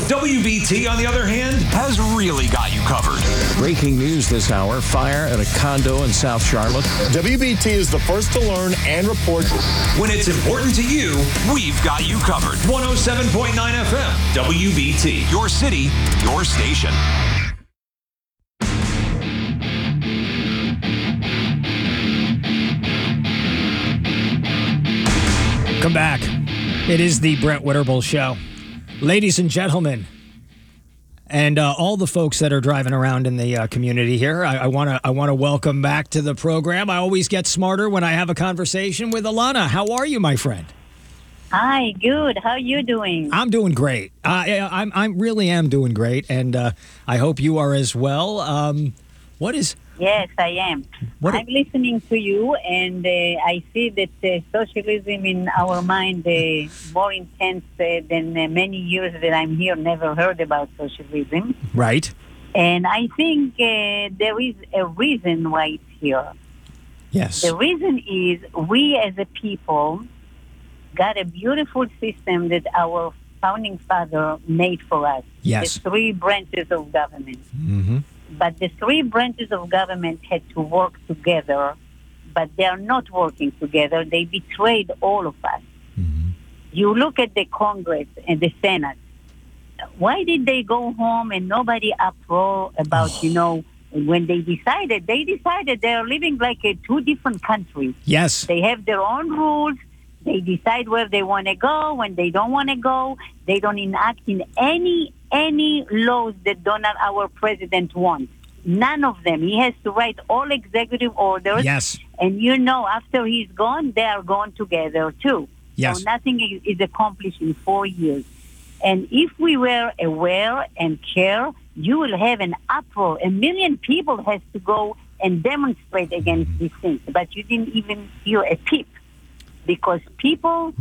WBT, on the other hand, has really got you covered. Breaking news this hour, fire at a condo in South Charlotte. WBT is the first to learn and report. When it's important to you, we've got you covered. 107.9 FM, WBT, your city, your station. Come back. It is the Brent Witterbull Show. Ladies and gentlemen, and all the folks that are driving around in the community here, I want to welcome back to the program. I always get smarter when I have a conversation with Alana. How are you, my friend? Hi, good. How are you doing? I'm doing great. I really am doing great, and I hope you are as well. Yes, I am. I'm listening to you, and I see that socialism in our mind more intense than many years that I'm here. Never heard about socialism. Right. And I think there is a reason why it's here. Yes. The reason is we as a people got a beautiful system that our founding father made for us. Yes. The three branches of government. Mm-hmm. But the three branches of government had to work together, but they are not working together. They betrayed all of us. Mm-hmm. You look at the Congress and the Senate. Why did they go home and nobody uproar about, when they decided they're living like two different countries. Yes. They have their own rules. They decide where they want to go, when they don't want to go. They don't enact in any laws that our president wants. None of them. He has to write all executive orders. Yes. And after he's gone, they are gone together too. Yes. So nothing is accomplished in 4 years. And if we were aware and care, you will have an uproar. 1 million people has to go and demonstrate against these things. But you didn't even hear a peep. Because people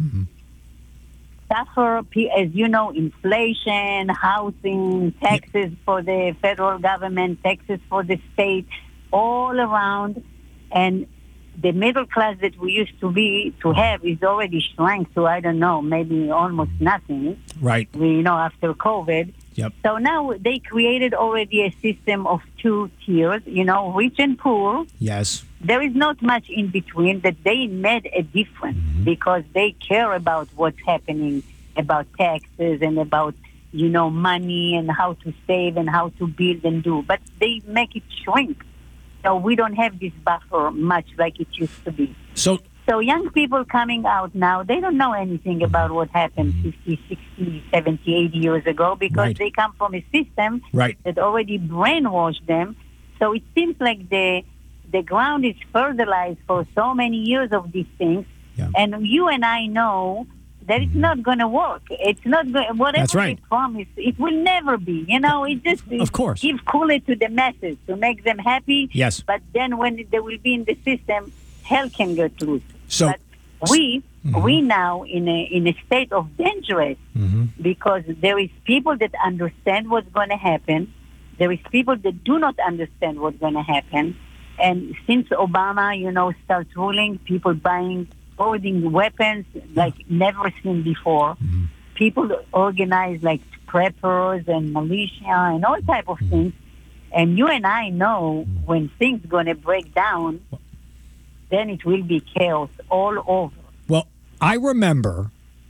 suffer, as you know, inflation, housing, taxes for the federal government, taxes for the state, all around. And the middle class that we used to have is already shrunk to, I don't know, maybe almost nothing. Right. After COVID. Yep. So now they created already a system of 2 tiers, rich and poor. Yes. There is not much in between, that they made a difference because they care about what's happening, about taxes and about, money and how to save and how to build and do. But they make it shrink. So we don't have this buffer much like it used to be. So young people coming out now, they don't know anything about what happened 50, 60, 70, 80 years ago because they come from a system that already brainwashed them. So it seems like the ground is fertilized for so many years of these things. Yeah. And you and I know that it's not going to work. It's not going. Whatever they promise, it will never be. It just of course give cooler to the masses to make them happy. Yes. But then when they will be in the system, hell can get loose. So but we now in a state of dangerous because there is people that understand what's going to happen. There is people that do not understand what's going to happen. And since Obama, starts ruling, people holding weapons like never seen before. People organize like preppers and militia and all type of things. And you and I know when things going to break down, then it will be chaos all over. Well, I remember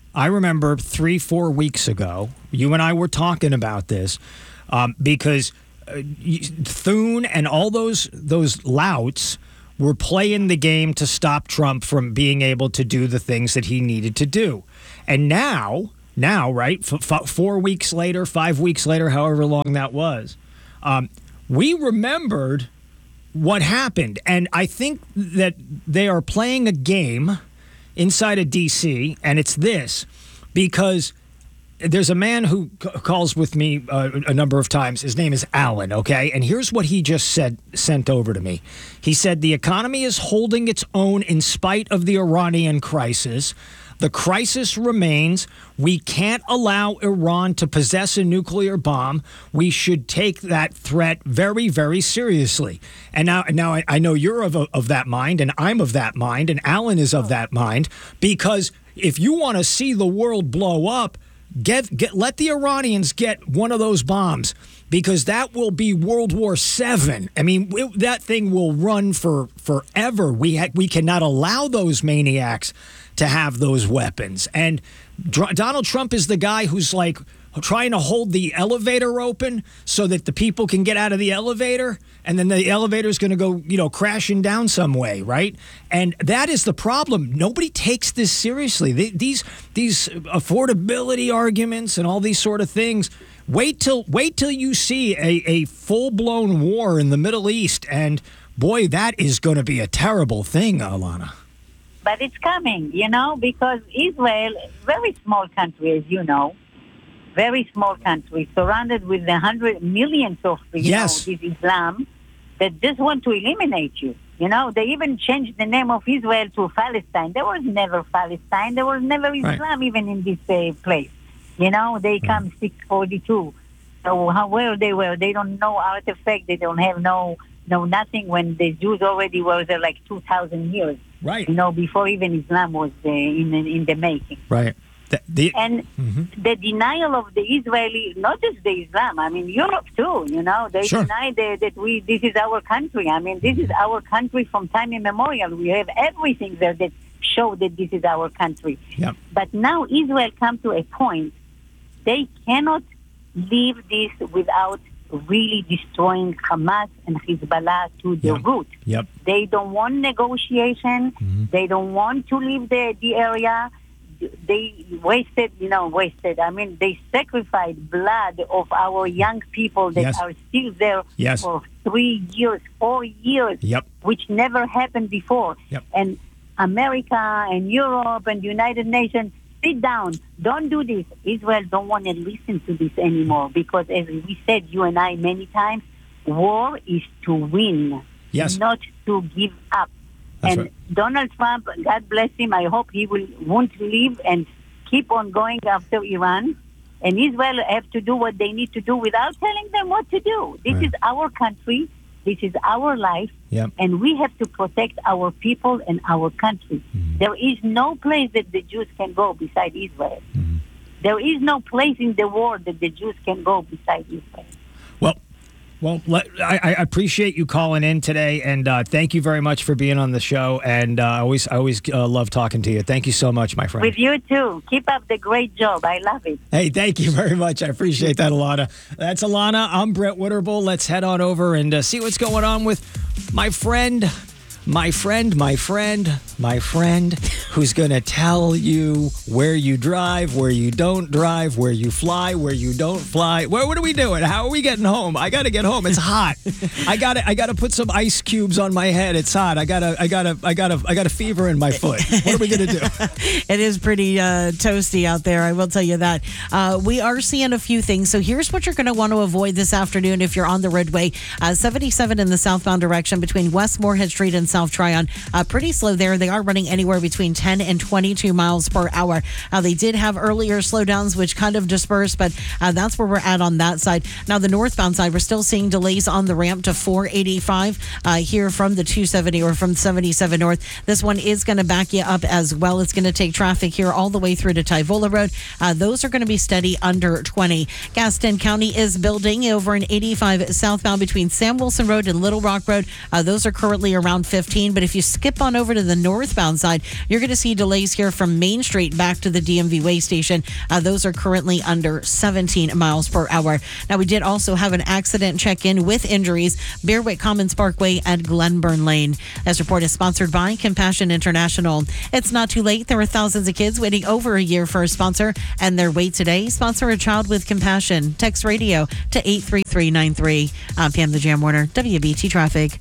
3-4 weeks ago, you and I were talking about this because Thune and all those louts were playing the game to stop Trump from being able to do the things that he needed to do. And now, right, 4 weeks later, 5 weeks later, however long that was, we remembered what happened. And I think that they are playing a game inside of D.C., and it's this, because there's a man who calls with me a number of times. His name is Alan, okay? And here's what he just sent over to me. He said, the economy is holding its own in spite of the Iranian crisis. The crisis remains. We can't allow Iran to possess a nuclear bomb. We should take that threat very, very seriously. And now I know you're of that mind, and I'm of that mind, and Alan is of that mind, because if you want to see the world blow up, let the Iranians get one of those bombs, because that will be World War VII. I mean, that thing will run for forever. We cannot allow those maniacs to have those weapons. And Donald Trump is the guy who's like trying to hold the elevator open so that the people can get out of the elevator, and then the elevator is going to go, crashing down some way, right? And that is the problem. Nobody takes this seriously. These affordability arguments and all these sort of things. Wait till you see a full-blown war in the Middle East, and boy, that is going to be a terrible thing, Alana. But it's coming, because Israel, very small country, as you know, very small country, surrounded with the millions of this Islam that just want to eliminate you. They even changed the name of Israel to Palestine. There was never Palestine. There was never Islam even in this place. They come 642. So where they were, they don't know artifact. They don't have no nothing. When the Jews already were there like 2,000 years. Right. Before even Islam was in the making. Right. The denial of the Israeli, not just the Islam, I mean, Europe too, they deny that this is our country. I mean, this is our country from time immemorial. We have everything there that show that this is our country. Yep. But now Israel come to a point, they cannot leave this without really destroying Hamas and Hezbollah to the root. Yep. They don't want negotiation. Mm-hmm. They don't want to leave the area. They wasted. I mean, they sacrificed blood of our young people that are still there for 3 years, 4 years, which never happened before. Yep. And America and Europe and the United Nations, sit down. Don't do this. Israel don't want to listen to this anymore, because, as we said, you and I, many times, war is to win, not to give up. That's and right. Donald Trump, God bless him, I hope he won't leave and keep on going after Iran. And Israel have to do what they need to do without telling them what to do. This is our country. This is our life. And we have to protect our people and our country. Mm-hmm. There is no place that the Jews can go beside Israel. Mm-hmm. There is no place in the world that the Jews can go beside Israel. Well, I appreciate you calling in today, and thank you very much for being on the show. And I always love talking to you. Thank you so much, my friend. With you too. Keep up the great job. I love it. Hey, thank you very much. I appreciate that, Alana. That's Alana. I'm Brett Witterbull. Let's head on over and see what's going on with my friend, who's going to tell you where you drive, where you don't drive, where you fly, where you don't fly. What are we doing? How are we getting home? I got to get home. It's hot. I got to put some ice cubes on my head. It's hot. I got a fever in my foot. What are we going to do? It is pretty toasty out there, I will tell you that. We are seeing a few things. So here's what you're going to want to avoid this afternoon if you're on the roadway. 77 in the southbound direction between West Moorhead Street and South Tryon. Pretty slow there. They are running anywhere between 10 and 22 miles per hour. They did have earlier slowdowns, which kind of dispersed, but that's where we're at on that side. Now, the northbound side, we're still seeing delays on the ramp to 485 here from the 270 or from 77 North. This one is going to back you up as well. It's going to take traffic here all the way through to Tyvola Road. Those are going to be steady under 20. Gaston County is building over in 85 southbound between Sam Wilson Road and Little Rock Road. Those are currently around 15, but if you skip on over to the northbound side, you're going to see delays here from Main Street back to the DMV Way Station. Those are currently under 17 miles per hour. Now, we did also have an accident check-in with injuries, Bearwick Commons Parkway at Glenburn Lane. This report is sponsored by Compassion International. It's not too late. There are thousands of kids waiting over a year for a sponsor, and their wait today. Sponsor a child with compassion. Text radio to 83393. I'm Pam the Jam Warner, WBT Traffic.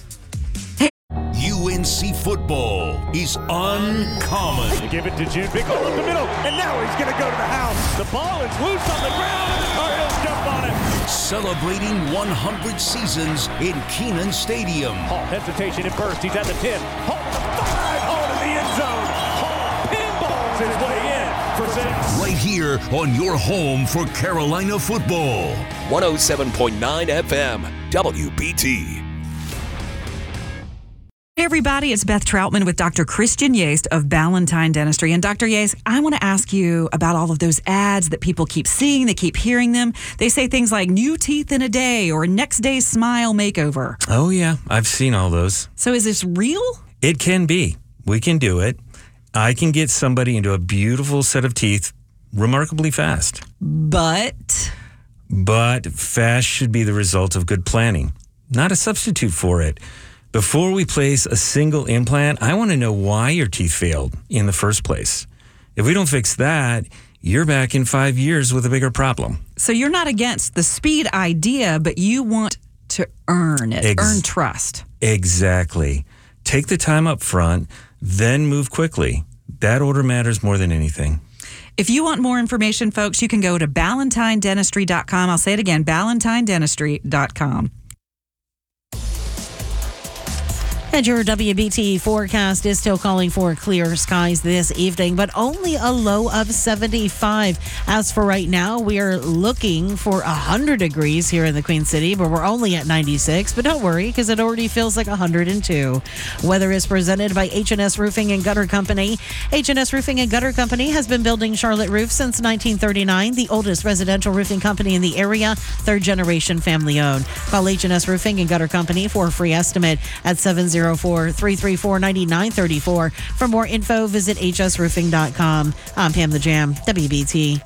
UNC football is uncommon. They give it to June. Big hole up the middle. And now he's going to go to the house. The ball is loose on the ground. And the Cardinals jump on it. Celebrating 100 seasons in Kenan Stadium. Hall hesitation at first. He's at the 10. Hall to the 5. Hall to the end zone. Hall pinballs his way in for 6. Right here on your home for Carolina football. 107.9 FM, WBT. Hey everybody, it's Beth Troutman with Dr. Christian Yaste of Ballantine Dentistry. And Dr. Yaste, I want to ask you about all of those ads that people keep seeing, they keep hearing them. They say things like new teeth in a day or next day smile makeover. Oh yeah, I've seen all those. So is this real? It can be. We can do it. I can get somebody into a beautiful set of teeth remarkably fast. But fast should be the result of good planning, not a substitute for it. Before we place a single implant, I want to know why your teeth failed in the first place. If we don't fix that, you're back in 5 years with a bigger problem. So you're not against the speed idea, but you want to earn it, earn trust. Exactly. Take the time up front, then move quickly. That order matters more than anything. If you want more information, folks, you can go to ballantinedentistry.com. I'll say it again, ballantinedentistry.com. And your WBT forecast is still calling for clear skies this evening, but only a low of 75. As for right now, we are looking for 100 degrees here in the Queen City, but we're only at 96. But don't worry, because it already feels like 102. Weather is presented by H&S Roofing and Gutter Company. H&S Roofing and Gutter Company has been building Charlotte roofs since 1939, the oldest residential roofing company in the area, third-generation family-owned. Call H&S Roofing and Gutter Company for a free estimate at 704-334-9934. For more info, visit hsroofing.com. I'm Pam the Jam, WBT.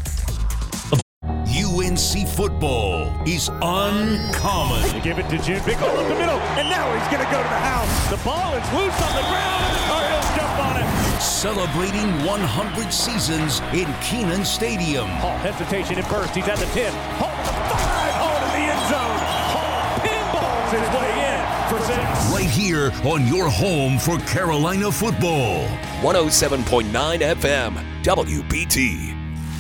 UNC football is uncommon. They give it to Jim. Big hole up the middle, and now he's going to go to the house. The ball is loose on the ground, and the Tar Heels jump on it. Celebrating 100 seasons in Kenan Stadium. Hall hesitation at first. He's at the 10. Hall to the 5. Hall to the end zone. Hall pinballs his way in for 6. Right here on your home for Carolina football. 107.9 FM, WBT.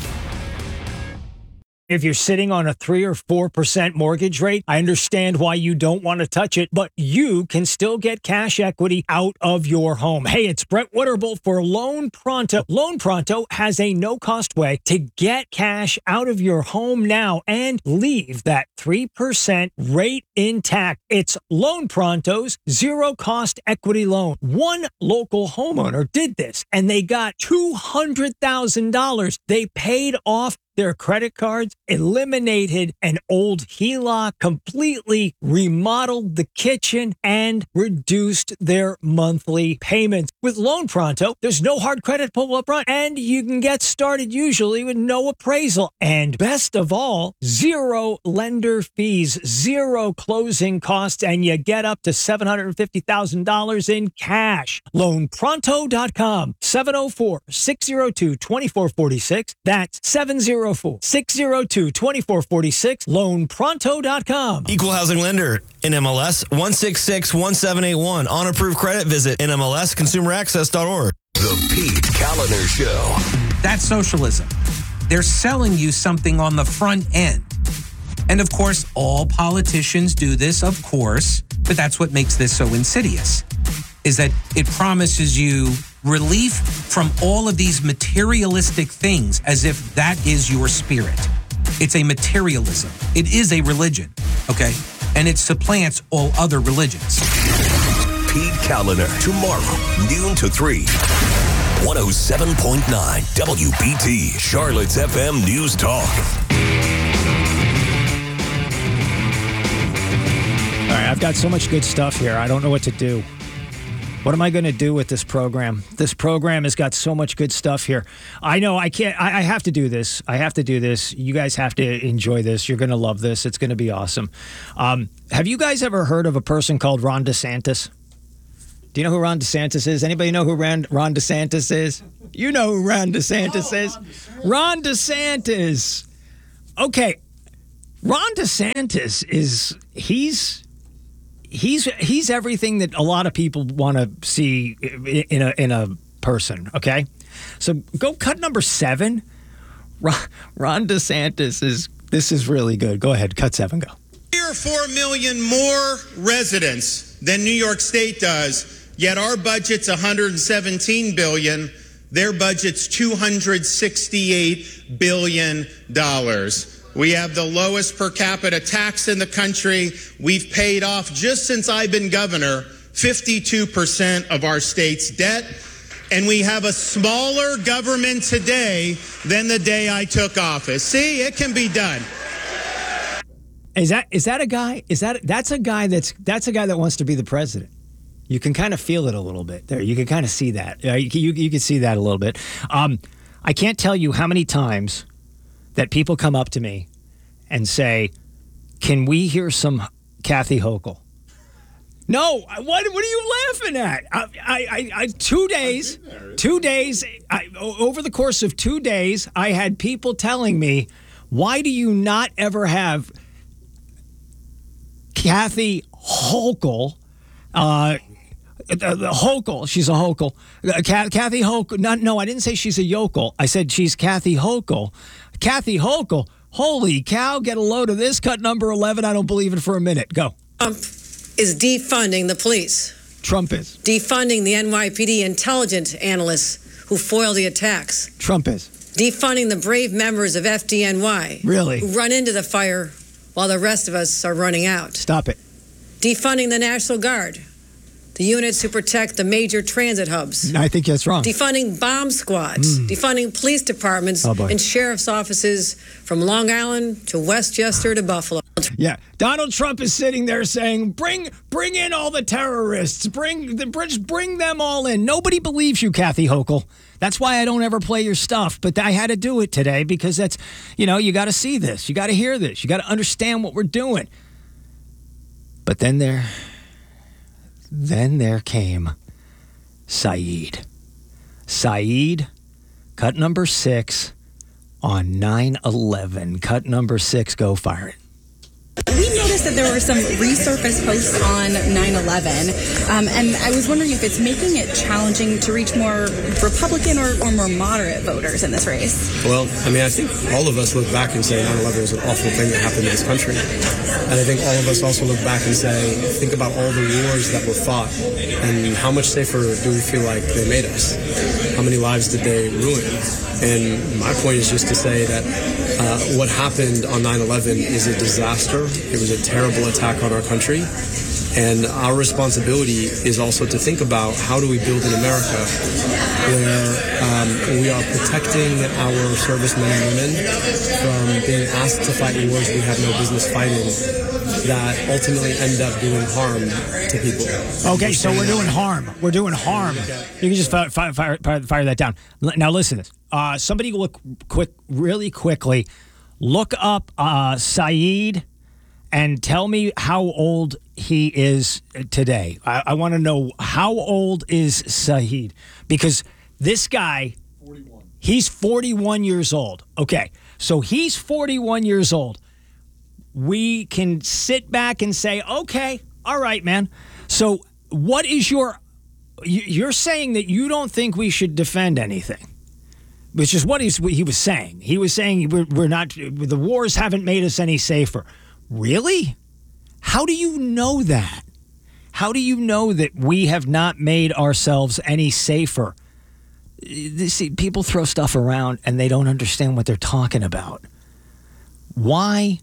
If you're sitting on a 3 or 4% mortgage rate, I understand why you don't want to touch it, but you can still get cash equity out of your home. Hey, it's Brett Witterbull for Loan Pronto. Loan Pronto has a no-cost way to get cash out of your home now and leave that 3% rate intact. It's Loan Pronto's zero-cost equity loan. One local homeowner did this, and they got $200,000. They paid off their credit cards, eliminated an old HELOC, completely remodeled the kitchen, and reduced their monthly payments. With Loan Pronto, there's no hard credit pull up front, and you can get started usually with no appraisal. And best of all, zero lender fees, zero closing costs, and you get up to $750,000 in cash. LoanPronto.com, 704-602-2446. That's 704-602-2446, loanpronto.com. Equal housing lender, NMLS 1661781. On approved credit, visit NMLSconsumeraccess.org. The Pete Kaliner Show. That's socialism. They're selling you something on the front end. And of course, all politicians do this, of course, but that's what makes this so insidious, is that it promises you relief from all of these materialistic things as if that is your spirit. It's a materialism. It is a religion, okay? And it supplants all other religions. Pete Kaliner, tomorrow, noon to 3. 107.9 WBT, Charlotte's FM News Talk. All right, I've got so much good stuff here. I don't know what to do. What am I going to do with this program? This program has got so much good stuff here. I know I can't. I have to do this. I have to do this. You guys have to enjoy this. You're going to love this. It's going to be awesome. Have you guys ever heard of a person called Ron DeSantis? Do you know who Ron DeSantis is? Anybody know who Ron DeSantis is? You know who Ron DeSantis is. Ron DeSantis. Okay. Ron DeSantis is, he's everything that a lot of people want to see in a person, okay? So go cut number 7. Ron DeSantis this is really good. Go ahead, cut 7, go. 3 or 4 million more residents than New York State does, yet our budget's $117 billion. Their budget's $268 billion. We have the lowest per capita tax in the country. We've paid off, just since I've been governor, 52% of our state's debt. And we have a smaller government today than the day I took office. See, it can be done. That's a guy that wants to be the president. You can kind of feel it a little bit there. You can kind of see that. You can see that a little bit. I can't tell you how many times that people come up to me and say, "Can we hear some Kathy Hochul?" No, what are you laughing at? I 2 days, over the course of 2 days, I had people telling me, "Why do you not ever have Kathy Hochul?" Hochul, she's a Hochul. Kathy Hochul. No, I didn't say she's a yokel. I said she's Kathy Hochul. Kathy Hochul. Holy cow! Get a load of this. Cut number 11. I don't believe it for a minute. Go. Trump is defunding the police. Trump is defunding the NYPD intelligence analysts who foiled the attacks. Trump is defunding the brave members of FDNY. Really? Who run into the fire while the rest of us are running out. Stop it. Defunding the National Guard. The units who protect the major transit hubs. I think that's wrong. Defunding bomb squads. Defunding police departments and sheriff's offices from Long Island to Westchester to Buffalo. Yeah, Donald Trump is sitting there saying, "Bring in all the terrorists. Bring them all in." Nobody believes you, Kathy Hochul. That's why I don't ever play your stuff. But I had to do it today because that's, you got to see this, you got to hear this, you got to understand what we're doing. But then there came Saeed. Saeed, cut number 6 on 9/11. Cut number 6, go fire it. We noticed that there were some resurfaced posts on 9/11, and I was wondering if it's making it challenging to reach more Republican or more moderate voters in this race. Well, I think all of us look back and say 9/11 was an awful thing that happened in this country. And I think all of us also look back and say, think about all the wars that were fought and how much safer do we feel like they made us? How many lives did they ruin? And my point is just to say that what happened on 9/11 is a disaster. It was a terrible attack on our country. And our responsibility is also to think about how do we build an America where we are protecting our servicemen and women from being asked to fight wars we have no business fighting that ultimately end up doing harm to people. Okay, so we're doing harm. We're doing harm. You can just fire that down. Now listen to this. Somebody really quickly, look up Saeed and tell me how old he is today. I want to know how old is Saeed, because this guy, 41. He's 41 years old. Okay, so he's 41 years old. We can sit back and say, okay, all right, man. So what is you're saying that you don't think we should defend anything, which is what he was saying. He was saying we're not, the wars haven't made us any safer. Really? How do you know that? How do you know that we have not made ourselves any safer? See, people throw stuff around and they don't understand what they're talking about. Why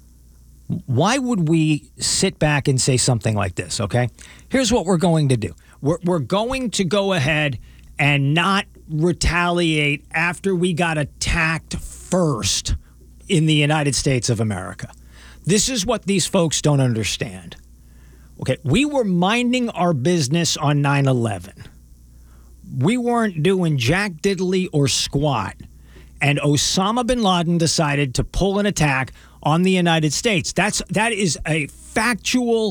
would we sit back and say something like this, okay? Here's what we're going to do. We're going to go ahead and not retaliate after we got attacked first in the United States of America. This is what these folks don't understand. Okay, we were minding our business on 9/11. We weren't doing jack diddly or squat. And Osama bin Laden decided to pull an attack on the United States. That is a factual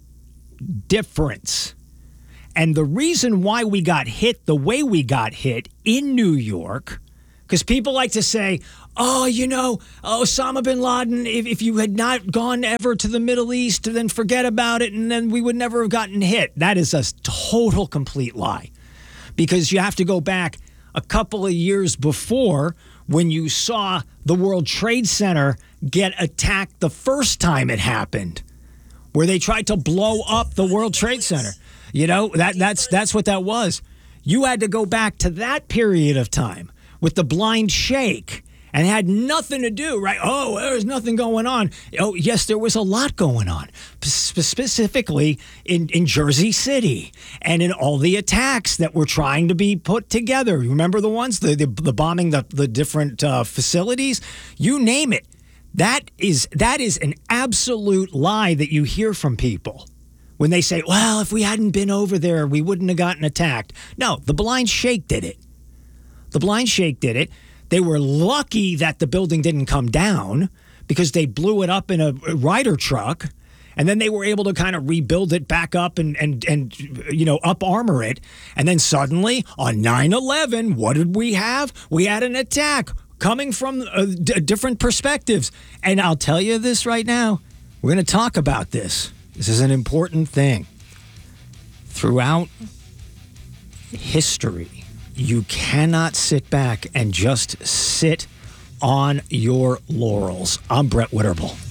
difference. And the reason why we got hit the way we got hit in New York, because people like to say, oh, Osama bin Laden, if you had not gone ever to the Middle East, then forget about it, and then we would never have gotten hit. That is a total, complete lie. Because you have to go back a couple of years before when you saw the World Trade Center get attacked the first time it happened, where they tried to blow up the World Trade Center. That's what that was. You had to go back to that period of time with the blind sheikh and had nothing to do, right? Oh, there's nothing going on. Oh, yes, there was a lot going on, specifically in Jersey City and in all the attacks that were trying to be put together. Remember the ones, the bombing the different facilities? You name it. That is an absolute lie that you hear from people when they say, well, if we hadn't been over there, we wouldn't have gotten attacked. No, the Blind Sheikh did it. The Blind Sheikh did it. They were lucky that the building didn't come down because they blew it up in a Ryder truck, and then they were able to kind of rebuild it back up and up armor it. And then suddenly on 9/11, what did we have? We had an attack coming from different perspectives. And I'll tell you this right now. We're going to talk about this. This is an important thing. Throughout history, you cannot sit back and just sit on your laurels. I'm Brett Witterbull.